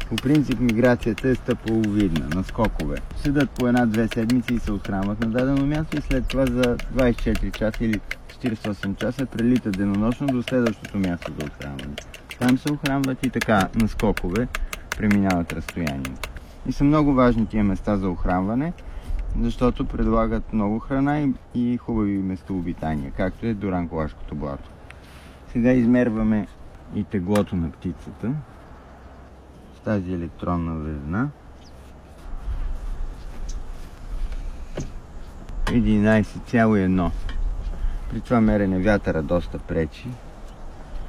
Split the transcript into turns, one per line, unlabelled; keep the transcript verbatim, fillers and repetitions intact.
По принцип миграцията е стъпаловидна, на скокове. Седат по една-две седмици и се отхранват на дадено място и след това за двайсет и четири часа или четирийсет и осем часа прелитат денонощно до следващото място за отхранване. Там се охранват и така на скокове преминават разстоянието. И са много важни тия места за охранване, защото предлагат много храна и, и хубави местообитания, както е Дуранкулашкото блато. Сега измерваме и теглото на птицата с тази електронна везна. единайсет цяло и едно. При това мерене вятъра доста пречи.